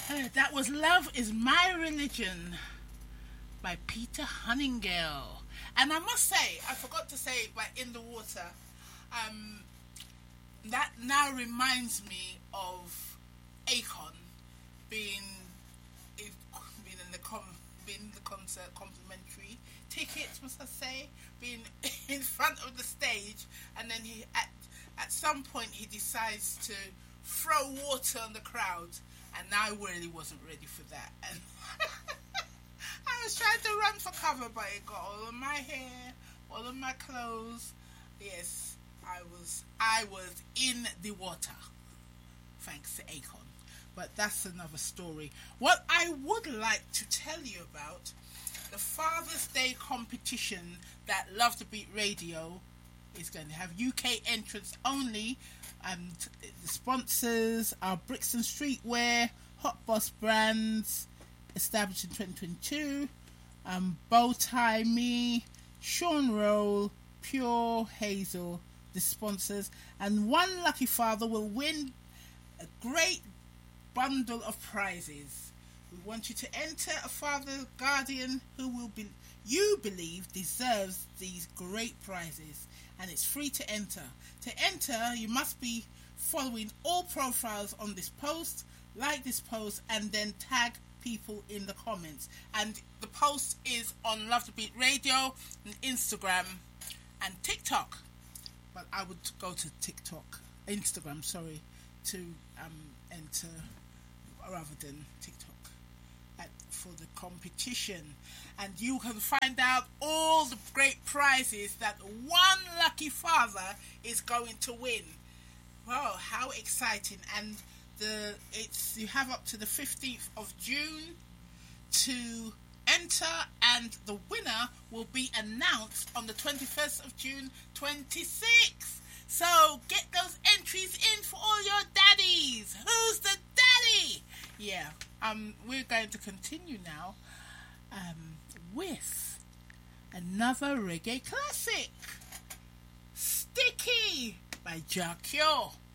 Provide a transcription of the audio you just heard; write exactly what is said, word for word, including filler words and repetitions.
Uh, that was Love Is My Religion by Peter Hunningale. And I must say, I forgot to say, by In the Water, um, that now reminds me of Akon being in, being in the com, being in the concert, complimentary tickets, must I say, being in front of the stage, and then he at at some point he decides to throw water on the crowd, and I really wasn't ready for that. And I was trying to run for cover, but it got all of my hair, all of my clothes. Yes, I was I was in the water, thanks to Akon. But that's another story. What I would like to tell you about, the Father's Day competition that Love the Beat Radio is going to have U K entrants only, and the sponsors are Brixton Streetwear, Hot Boss Brands, established in twenty twenty-two, um, Bowtie Me, Sean Roll, Pure Hazel, the sponsors, and one lucky father will win a great bundle of prizes. We want you to enter a father guardian who will be you believe deserves these great prizes, and it's free to enter. To enter, you must be following all profiles on this post, like this post, and then tag people in the comments. And the post is on Love the Beat Radio and Instagram and TikTok. But I would go to TikTok, Instagram, sorry, to um, enter rather than TikTok at, for the competition. And you can find out all the great prizes that one lucky father is going to win. Wow, how exciting. And the it's you have up to the fifteenth of June to enter, and the winner will be announced on the twenty-first of June twenty-six. So get those entries in for all your daddies. Who's the daddy? Yeah, um, we're going to continue now um, with another reggae classic, Sticky by Jah Cure.